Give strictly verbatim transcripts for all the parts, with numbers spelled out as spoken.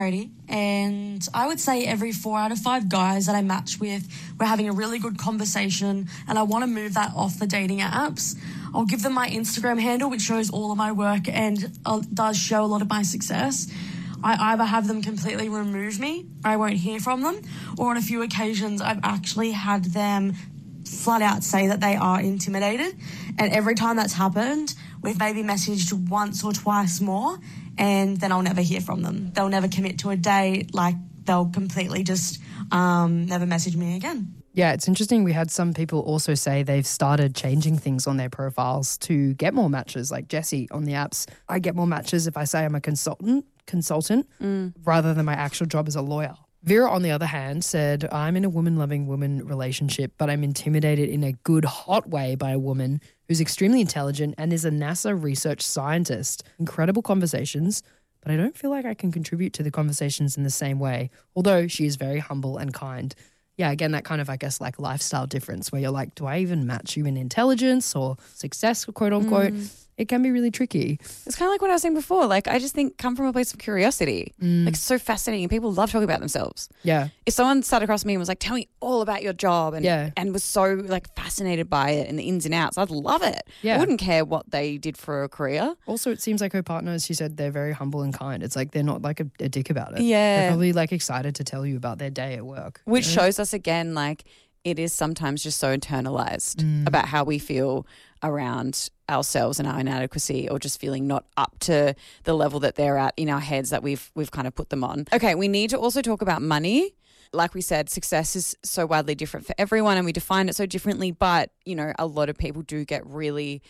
Alrighty. And I would say every four out of five guys that I match with, we're having a really good conversation, and I want to move that off the dating apps. I'll give them my Instagram handle, which shows all of my work and uh, does show a lot of my success. I either have them completely remove me, or I won't hear from them, or on a few occasions I've actually had them flat out say that they are intimidated. And every time that's happened, we've maybe messaged once or twice more, and then I'll never hear from them. They'll never commit to a date, like they'll completely just um, never message me again. Yeah, it's interesting. We had some people also say they've started changing things on their profiles to get more matches, like Jessie on the apps. I get more matches if I say I'm a consultant, consultant mm. rather than my actual job as a lawyer. Vera, on the other hand, said, I'm in a woman-loving woman relationship, but I'm intimidated in a good, hot way by a woman who's extremely intelligent and is a NASA research scientist. Incredible conversations, but I don't feel like I can contribute to the conversations in the same way, although she is very humble and kind. Yeah, again, that kind of, I guess, like lifestyle difference where you're like, do I even match you in intelligence or success, quote unquote? Mm. It can be really tricky. It's kind of like what I was saying before. Like, I just think come from a place of curiosity. Mm. Like, it's so fascinating. People love talking about themselves. Yeah. If someone sat across me and was like, tell me all about your job and, yeah. and was so like fascinated by it and the ins and outs, I'd love it. Yeah. I wouldn't care what they did for a career. Also, it seems like her partners, she said, they're very humble and kind. It's like they're not like a, a dick about it. Yeah. They're probably like excited to tell you about their day at work. Which you know? shows us again, like, it is sometimes just so internalized mm. about how we feel around ourselves and our inadequacy, or just feeling not up to the level that they're at in our heads that we've we've kind of put them on. Okay, we need to also talk about money. Like we said, success is so widely different for everyone and we define it so differently, but, you know, a lot of people do get really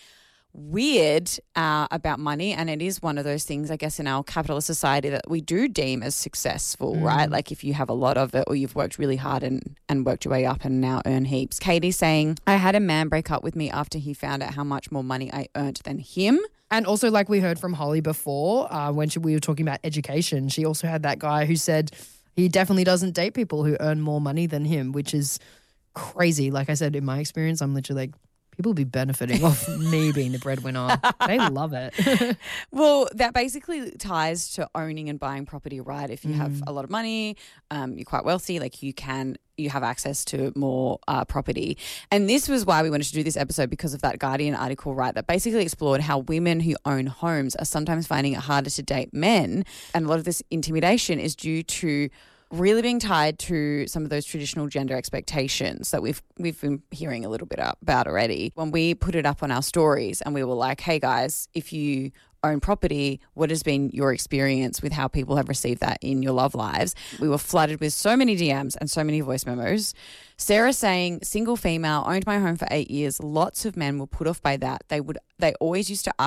weird uh, about money, and it is one of those things, I guess, in our capitalist society that we do deem as successful, mm. right? Like if you have a lot of it, or you've worked really hard and, and worked your way up and now earn heaps. Katie's saying, I had a man break up with me after he found out how much more money I earned than him. And also, like we heard from Holly before, uh, when she, we were talking about education, she also had that guy who said he definitely doesn't date people who earn more money than him, which is crazy. Like I said, in my experience, I'm literally like, people be benefiting off me being the breadwinner. They love it. Well, that basically ties to owning and buying property, right? If you mm. have a lot of money, um, you're quite wealthy, like you can, you have access to more uh, property. And this was why we wanted to do this episode, because of that Guardian article, right, that basically explored how women who own homes are sometimes finding it harder to date men. And a lot of this intimidation is due to really being tied to some of those traditional gender expectations that we've we've been hearing a little bit about already. When we put it up on our stories and we were like, hey guys, if you own property, what has been your experience with how people have received that in your love lives? We were flooded with so many D Ms and so many voice memos. Sarah saying, single female, owned my home for eight years. Lots of men were put off by that. They would they always used to ask